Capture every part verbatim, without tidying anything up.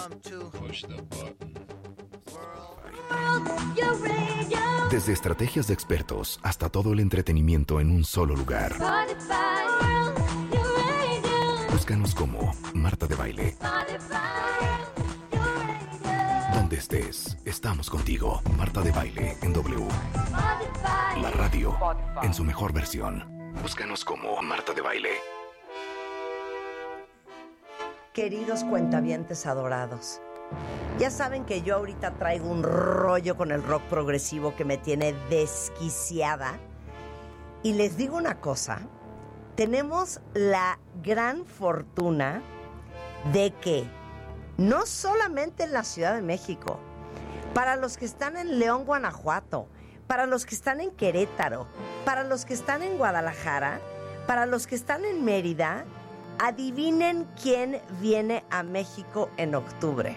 Push the button. Desde estrategias de expertos hasta todo el entretenimiento en un solo lugar. Búscanos como Marta de Baile. Donde estés, estamos contigo. Marta de Baile en W. La radio en su mejor versión. Búscanos como Marta de Baile. Queridos cuentavientes adorados, ya saben que yo ahorita traigo un rollo con el rock progresivo que me tiene desquiciada. Y les digo una cosa, tenemos la gran fortuna de que no solamente en la Ciudad de México, para los que están en León, Guanajuato, para los que están en Querétaro, para los que están en Guadalajara, para los que están en Mérida, adivinen quién viene a México en octubre.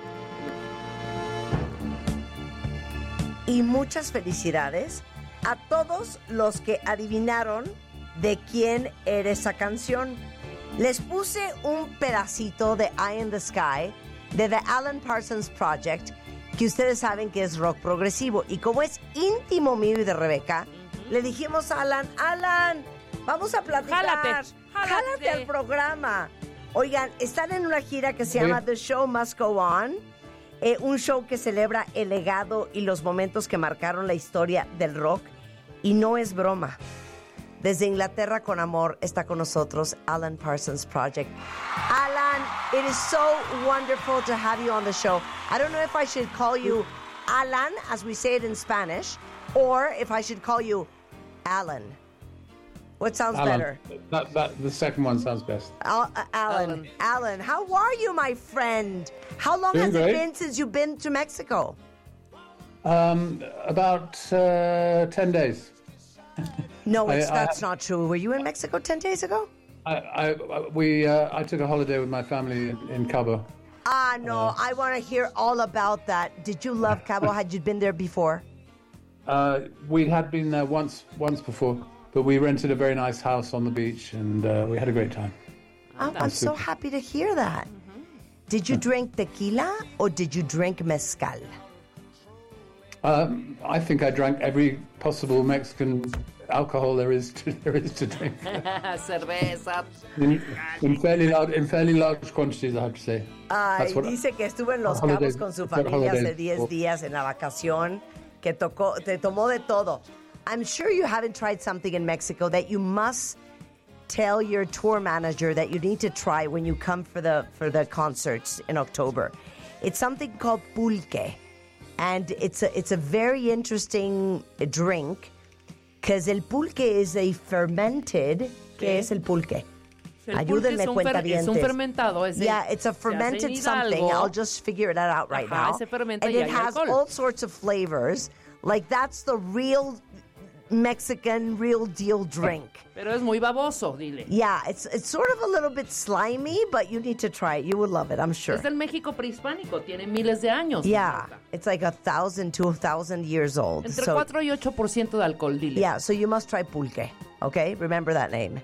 Y muchas felicidades a todos los que adivinaron de quién era esa canción. Les puse un pedacito de Eye in the Sky de The Alan Parsons Project, que ustedes saben que es rock progresivo. Y como es íntimo mío y de Rebeca, uh-huh. le dijimos a Alan, Alan, vamos a platicar. Jálate, jálate. Jálate al programa. Oigan, están en una gira que se sí. llama The Show Must Go On. Eh, un show que celebra el legado y los momentos que marcaron la historia del rock. Y no es broma. Desde Inglaterra con amor está con nosotros Alan Parsons Project. Alan, it is so wonderful to have you on the show. I don't know if I should call you Alan, as we say it in Spanish, or if I should call you Alan. What sounds Alan. better? That, that, the second one sounds best. Al- uh, Alan. Alan. Alan, how are you, my friend? How long Doing has great. it been since you've been to Mexico? Um, about uh, ten days. No, it's, I, that's I, not true. Were you in Mexico ten days ago? I, I, we, uh, I took a holiday with my family in, in Cabo. Ah, no, Uh, I want to hear all about that. Did you love Cabo? Had you been there before? Uh, we had been there once, once before, but we rented a very nice house on the beach, and uh, we had a great time. Oh, I'm so happy to hear that. Mm-hmm. Did you drink tequila or did you drink mezcal? Um, I think I drank every possible Mexican alcohol there is to, there is to drink. Cerveza. In, in fairly large, in fairly large quantities, I have to say. Ay, dice que estuvo en Los Cabos con su familia hace diez días en la vacación, que tocó, te tomó de todo. I'm sure you haven't tried something in Mexico that you must tell your tour manager that you need to try when you come for the for the concerts in October. It's something called pulque. And it's a, it's a very interesting drink because el pulque is a fermented. ¿Qué es el pulque? El Ayúdenme, pulque es un, fer, es un fermentado. Es yeah, it's a fermented something. I'll just figure it out right Ajá, now. Se fermenta and y it hay has alcohol. all sorts of flavors. Like that's the real Mexican, real deal drink. Pero es muy baboso, dile. Yeah, it's it's sort of a little bit slimy, but you need to try it. You will love it, I'm sure. Es del México prehispánico, tiene miles de años. Yeah, it's like a thousand, two thousand years old. Entre so, cuatro y ocho por ciento de alcohol, dile. Yeah, so you must try pulque, okay? Remember that name.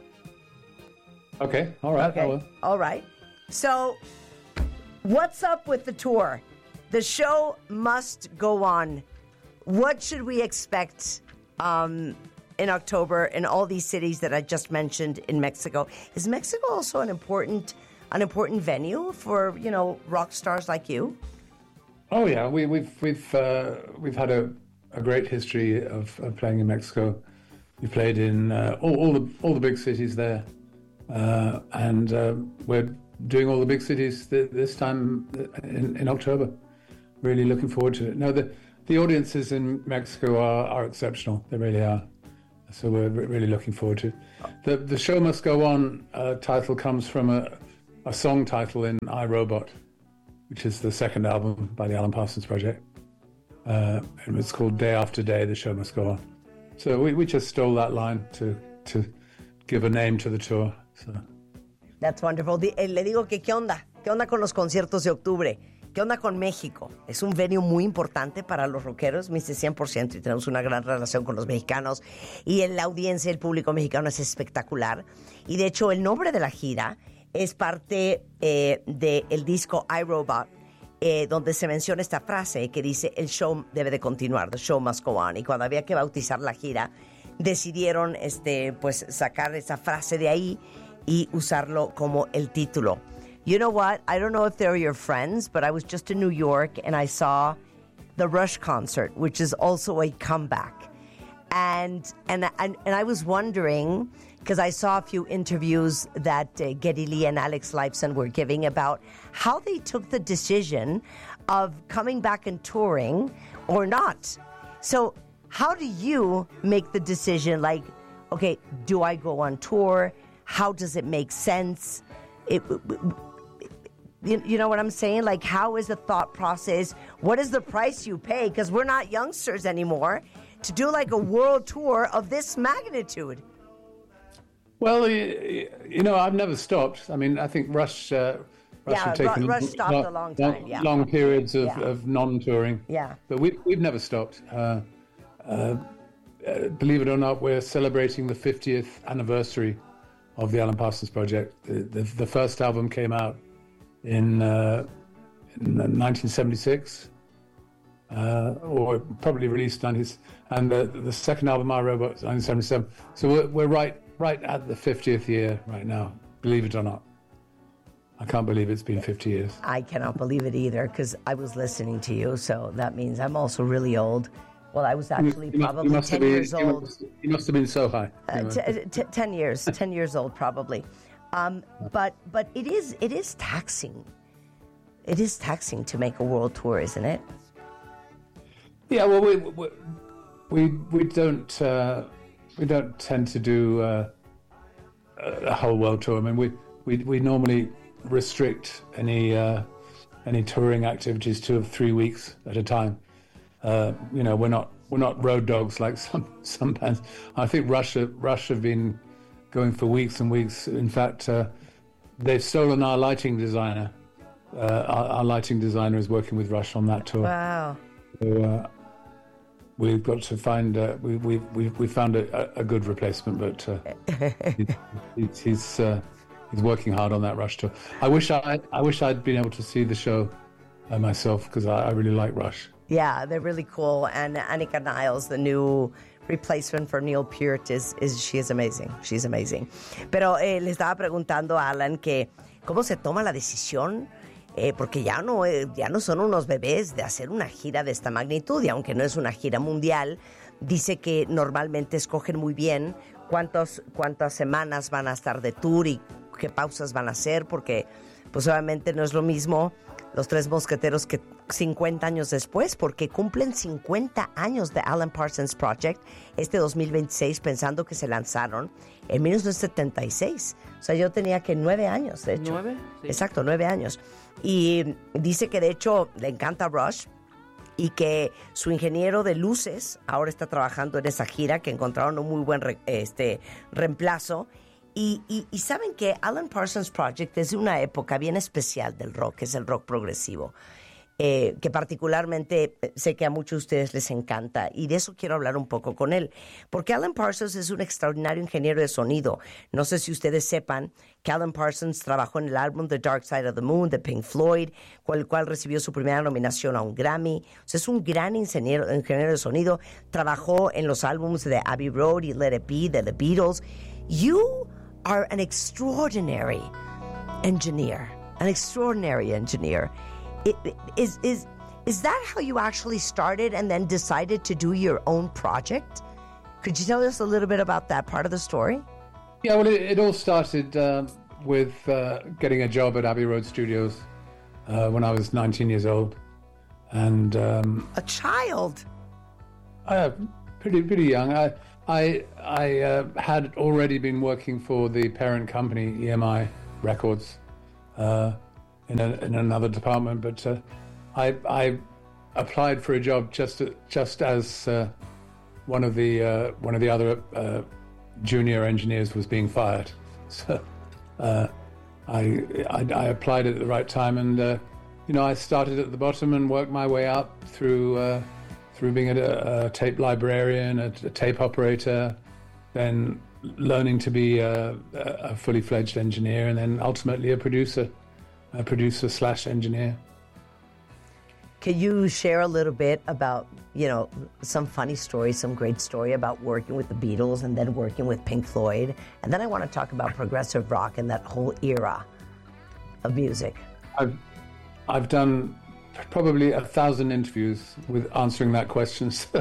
Okay, all right, okay. I will. All right. So, what's up with the tour? The show must go on. What should we expect um, in October in all these cities that I just mentioned in Mexico? Is Mexico also an important, an important venue for, you know, rock stars like you? Oh yeah, we, we've we've uh, we've had a, a great history of, of playing in Mexico. We played in uh, all, all the all the big cities there, uh, and uh, we're doing all the big cities th- this time in, in October. Really looking forward to it. No, the the audiences in Mexico are, are exceptional. They really are. So we're really looking forward to it. The the Show Must Go On uh, title comes from a, a song title in I, Robot, which is the second album by the Alan Parsons Project. Uh, and it's called Day After Day, The Show Must Go On. So we, we just stole that line to, to give a name to the tour. So. That's wonderful. Le digo que qué onda, qué onda con los conciertos de octubre. ¿Qué onda con México? Es un venue muy importante para los rockeros, me dice cien por ciento, y tenemos una gran relación con los mexicanos. Y en la audiencia, el público mexicano es espectacular. Y de hecho, el nombre de la gira es parte eh, del disco iRobot, eh, donde se menciona esta frase que dice, el show debe de continuar, the show must go on. Y cuando había que bautizar la gira, decidieron este, pues, sacar esa frase de ahí y usarlo como el título. You know what? I don't know if they're your friends, but I was just in New York and I saw the Rush concert, which is also a comeback. And and and, and I was wondering, because I saw a few interviews that uh, Geddy Lee and Alex Lifeson were giving about how they took the decision of coming back and touring or not. So how do you make the decision, like, okay, do I go on tour? How does it make sense? It, you, you know what I'm saying? Like, how is the thought process? What is the price you pay? Because we're not youngsters anymore to do like a world tour of this magnitude. Well, you, you know, I've never stopped. I mean, I think Rush, uh, Rush yeah, have taken Rush stopped long, a long time. long, Yeah, long periods of, yeah. of non-touring. Yeah, but we, we've never stopped. Uh, uh, uh, believe it or not, we're celebrating the fiftieth anniversary of the Alan Parsons Project. The, the, the first album came out in, uh, in nineteen seventy-six, uh, or probably released nineties, and the, the second album, iRobot, was nineteen seventy-seven. So we're, we're right right at the fiftieth year right now, believe it or not. I can't believe it's been fifty years. I cannot believe it either, because I was listening to you, so that means I'm also really old. Well, I was actually you, you probably must, you ten been, years you old. Must, you must have been so high. Uh, t- t- ten years, ten years old probably. Um, but but it is it is taxing. It is taxing to make a world tour, isn't it? Yeah, well, we we we, we don't uh, we don't tend to do uh, a whole world tour. I mean, we we, we normally restrict any uh, any touring activities to three weeks at a time. Uh, you know, we're not we're not road dogs like some some bands. I think Rush Rush have been going for weeks and weeks. In fact, uh, they've stolen our lighting designer. Uh, our, our lighting designer is working with Rush on that tour. Wow. So, uh, we've got to find. Uh, we we we we found a, a good replacement, but uh, he, he's he's, uh, he's working hard on that Rush tour. I wish I I wish I'd been able to see the show uh, myself, because I, I really like Rush. Yeah, they're really cool. And Annika Niles, the new replacement for Neil Peart, is, is she is amazing. She's amazing. Pero eh, le estaba preguntando a Alan que cómo se toma la decisión, eh, porque ya no, eh, ya no son unos bebés de hacer una gira de esta magnitud, y aunque no es una gira mundial, dice que normalmente escogen muy bien cuántos, cuántas semanas van a estar de tour y qué pausas van a hacer, porque pues obviamente no es lo mismo Los Tres Mosqueteros que cincuenta años después, porque cumplen cincuenta años de Alan Parsons Project este dos mil veintiséis, pensando que se lanzaron en mil novecientos setenta y seis. O sea, yo tenía que nueve años, de hecho. ¿Nueve? Sí. Exacto, nueve años. Y dice que de hecho le encanta Rush y que su ingeniero de luces ahora está trabajando en esa gira, que encontraron un muy buen re, este, reemplazo. Y, y, y saben que Alan Parsons Project es de una época bien especial del rock, que es el rock progresivo, eh, que particularmente sé que a muchos de ustedes les encanta, y de eso quiero hablar un poco con él, porque Alan Parsons es un extraordinario ingeniero de sonido. No sé si ustedes sepan que Alan Parsons trabajó en el álbum The Dark Side of the Moon de Pink Floyd, con el cual recibió su primera nominación a un Grammy. O sea, es un gran ingeniero, ingeniero de sonido. Trabajó en los álbumes de Abbey Road y Let It Be de The Beatles. You are an extraordinary engineer, an extraordinary engineer. It, is, is, is that how you actually started and then decided to do your own project? Could you tell us a little bit about that part of the story? Yeah, well, it, it all started uh, with uh, getting a job at Abbey Road Studios uh, when I was nineteen years old. And um, a child? Uh, pretty, pretty young. I, I, I uh, had already been working for the parent company, E M I Records, uh, in, a, in another department. But uh, I, I applied for a job just just as uh, one of the uh, one of the other uh, junior engineers was being fired. So uh, I, I I applied at the right time, and uh, you know I started at the bottom and worked my way up through. Uh, through being a, a tape librarian, a, a tape operator, then learning to be a, a fully fledged engineer, and then ultimately a producer, a producer slash engineer. Can you share a little bit about, you know, some funny story, some great story about working with the Beatles and then working with Pink Floyd? And then I want to talk about progressive rock and that whole era of music. I've, I've done probably a thousand interviews with answering that question. So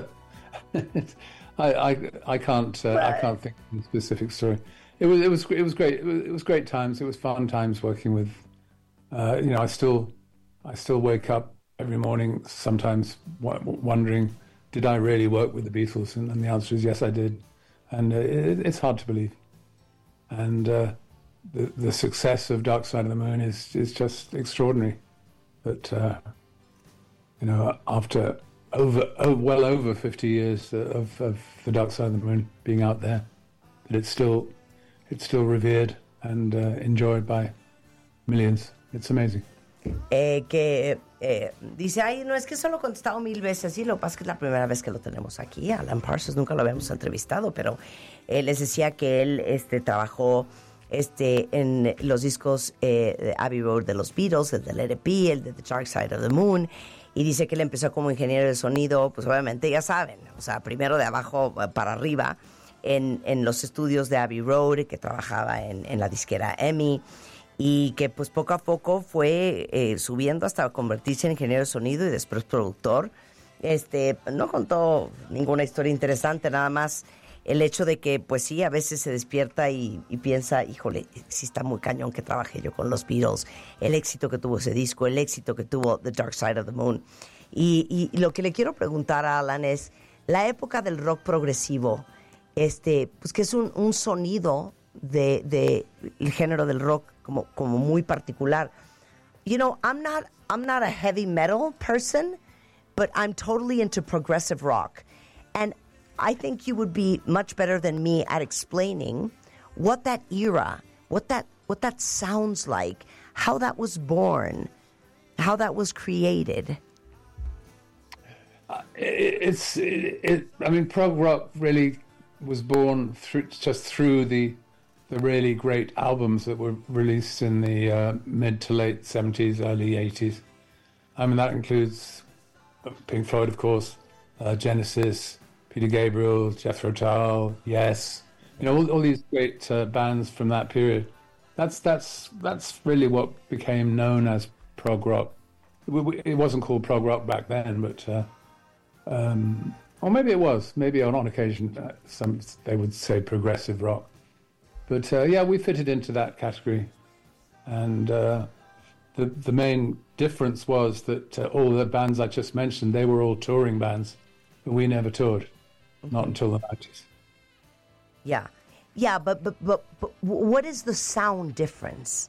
I, I, I can't, uh, I can't think of a specific story. It was, it was, it was great. It was, it was great times. It was fun times working with, uh, you know, I still, I still wake up every morning, sometimes w- wondering, did I really work with the Beatles? And, and the answer is yes, I did. And uh, it, it's hard to believe. And uh, the the success of Dark Side of the Moon is is just extraordinary. That uh, you know, after over oh, well over fifty years of, of the Dark Side of the Moon being out there, that it's still it's still revered and uh, enjoyed by millions. It's amazing. Eh, que eh, dice, ay, no, es que solo he contestado mil veces. Y lo que pasa es que es la primera vez que lo tenemos aquí. Alan Parsons nunca lo habíamos entrevistado, pero eh, les decía que él este, trabajó este, en los discos eh, de Abbey Road de los Beatles, el de Let It Be, el de The Dark Side of the Moon. Y dice que él empezó como ingeniero de sonido, pues obviamente ya saben, o sea, primero de abajo para arriba en, en los estudios de Abbey Road, que trabajaba en, en la disquera EMI. Y que pues poco a poco fue eh, subiendo hasta convertirse en ingeniero de sonido y después productor. Este, no contó ninguna historia interesante, nada más el hecho de que pues sí, a veces se despierta y, y piensa, híjole, sí está muy cañón que trabajé yo con los Beatles, el éxito que tuvo ese disco, el éxito que tuvo The Dark Side of the Moon. Y, y, y lo que le quiero preguntar a Alan es, la época del rock progresivo, este, pues que es un, un sonido de, de el género del rock como, como muy particular. You know, I'm not I'm not a heavy metal person, but I'm totally into progressive rock. And I think you would be much better than me at explaining what that era, what that what that sounds like, how that was born, how that was created. Uh, it, it's it, it, I mean, prog rock really was born through just through the the really great albums that were released in the uh, mid to late seventies, early eighties. I mean, that includes Pink Floyd, of course, uh, Genesis, Peter Gabriel, Jethro Tull, Yes. You know, all, all these great uh, bands from that period. That's that's that's really what became known as prog rock. It wasn't called prog rock back then, but uh, um, or maybe it was. Maybe on, on occasion, uh, some they would say progressive rock. But uh, yeah, we fitted into that category, and uh, the the main difference was that uh, all the bands I just mentioned, they were all touring bands, but we never toured, not until the nineties. Yeah, yeah, but, but but but what is the sound difference?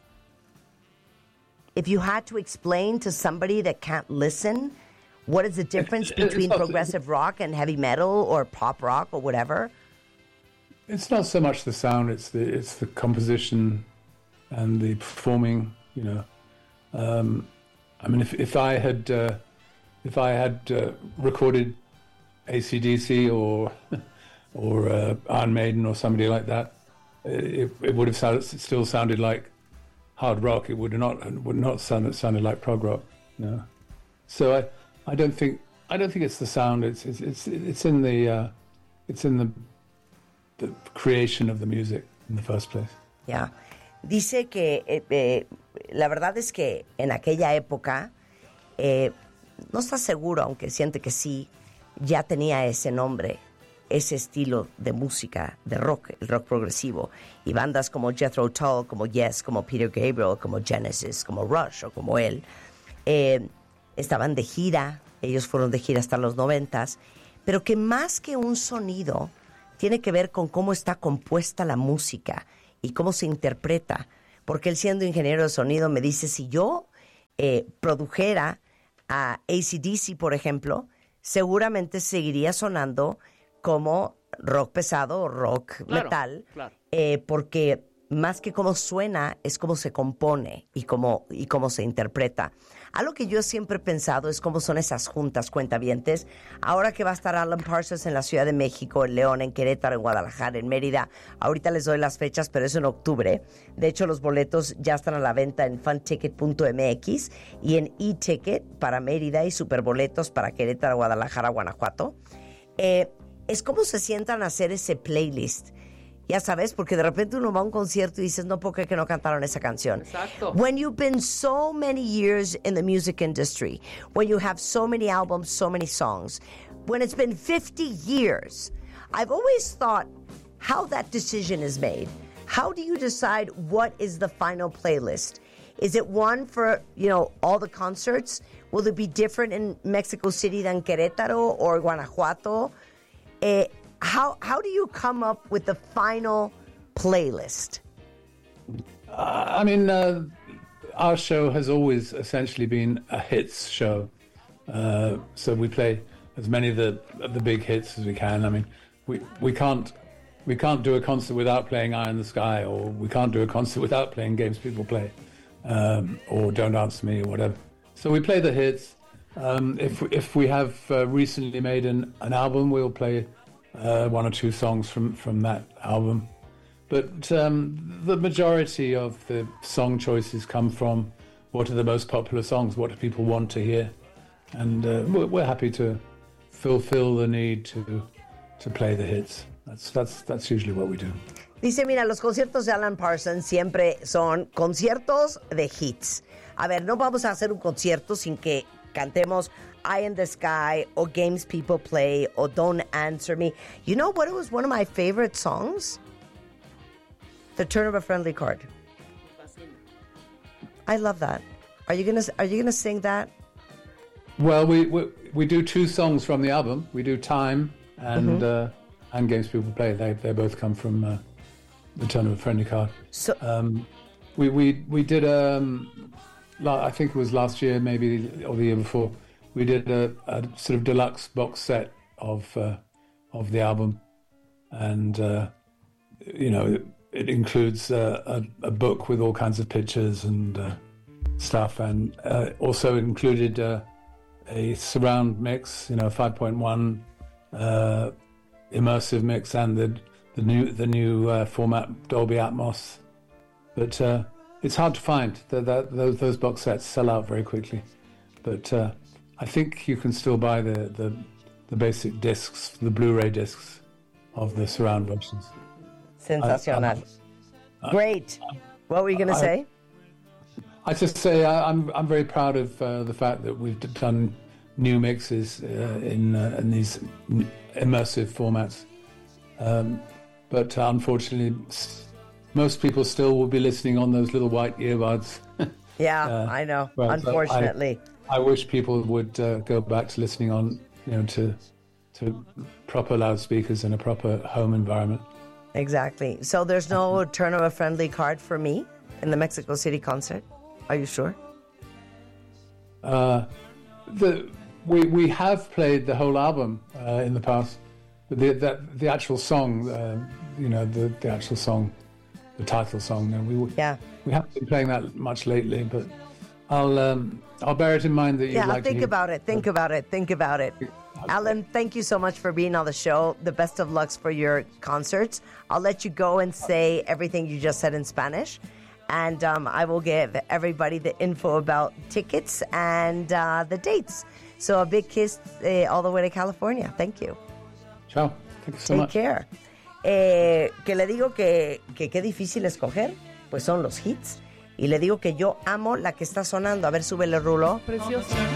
If you had to explain to somebody that can't listen, what is the difference it, it, between not, progressive rock and heavy metal or pop rock or whatever? It's not so much the sound; it's the it's the composition and the performing. You know, um, I mean, if if I had uh, if I had uh, recorded A C D C or or uh, Iron Maiden or somebody like that, it, it would have sounded, still sounded like hard rock. It would not would not sound sounded like prog rock. No, so I I don't think I don't think it's the sound. It's it's it's, it's in the uh, it's in the the creation of the music in the first place. Yeah. Dice que eh, eh, la verdad es que en aquella época eh, no está seguro, aunque siente que sí, ya tenía ese nombre, ese estilo de música, de rock, el rock progresivo, y bandas como Jethro Tull, como Yes, como Peter Gabriel, como Genesis, como Rush o como él, eh, estaban de gira, ellos fueron de gira hasta los noventas, pero que más que un sonido tiene que ver con cómo está compuesta la música y cómo se interpreta. Porque él, siendo ingeniero de sonido, me dice, si yo eh, produjera a A C D C, por ejemplo, seguramente seguiría sonando como rock pesado o rock claro, metal, claro. Eh, porque más que cómo suena, es cómo se compone y cómo, y cómo se interpreta. Algo que yo siempre he pensado es cómo son esas juntas cuentavientes. Ahora que va a estar Alan Parsons en la Ciudad de México, en León, en Querétaro, en Guadalajara, en Mérida. Ahorita les doy las fechas, pero es en octubre. De hecho, los boletos ya están a la venta en funticket punto m x y en eTicket para Mérida y Superboletos para Querétaro, Guadalajara, Guanajuato. Eh, es como se sientan a hacer ese playlist. Ya sabes, porque de repente uno va a un concierto y dices, no puedo creer que no cantaron esa canción. Exacto. When you've been so many years in the music industry, when you have so many albums, so many songs, when it's been fifty years, I've always thought how that decision is made. How do you decide what is the final playlist? Is it one for, you know, all the concerts? Will it be different in Mexico City than Querétaro or Guanajuato? Eh, How how do you come up with the final playlist? Uh, I mean, uh, our show has always essentially been a hits show. Uh, so we play as many of the of the big hits as we can. I mean, we we can't we can't do a concert without playing Eye in the Sky, or we can't do a concert without playing Games People Play, um, or Don't Answer Me, or whatever. So we play the hits. Um, if if we have uh, recently made an, an album, we'll play Uh, one or two songs from, from that album. But um, the majority of the song choices come from what are the most popular songs, what do people want to hear. And uh, we're, we're happy to fulfill the need to to play the hits. That's, that's, that's usually what we do. Dice, mira, los conciertos de Alan Parsons siempre son conciertos de hits. A ver, no vamos a hacer un concierto sin que cantemos Eye in the Sky or Games People Play or Don't Answer Me. You know what was one of my favorite songs? The Turn of a Friendly Card. I love that. Are you gonna Are you gonna sing that? Well, we we, we do two songs from the album. We do Time and Mm-hmm. uh, and Games People Play. They they both come from uh, The Turn of a Friendly Card. So, Um, we we we did um, la- I think it was last year, maybe, or the year before. We did a, a sort of deluxe box set of uh, of the album, and uh, you know it, it includes uh, a, a book with all kinds of pictures and uh, stuff, and uh, also included uh, a surround mix, you know, five point one uh, immersive mix, and the the new the new uh, format Dolby Atmos. But uh, it's hard to find. That, that those those box sets sell out very quickly. But uh, I think you can still buy the, the the basic discs, the Blu-ray discs of the surround versions. sensacional. I, I, Great. What were you going to I- say? I just say I, I'm I'm very proud of uh, the fact that we've d- done new mixes uh, in uh, in these n- immersive formats. Um, but unfortunately, s- most people still will be listening on those little white earbuds. Yeah, Uh, I know. well, so Unfortunately. I wish people would uh, go back to listening on, you know, to to proper loudspeakers in a proper home environment. Exactly. So there's no Turn of a Friendly Card for me in the Mexico City concert? Are you sure? Uh, the we we have played the whole album uh, in the past, but the that the actual song, uh, you know, the, the actual song, the title song, no, we Yeah. we haven't been playing that much lately. But I'll um, I'll bear it in mind that you'd Yeah, like to think hear- about it. Think about it. Think about it. Alan, thank you so much for being on the show. The best of lucks for your concerts. I'll let you go and say everything you just said in Spanish. And um, I will give everybody the info about tickets and uh, the dates. So a big kiss uh, all the way to California. Thank you. Ciao. Thank you so Take much. care. Eh, que le digo que, que qué difícil escoger, pues son los hits. Y le digo que yo amo la que está sonando. A ver, súbele, Rulo. Precioso.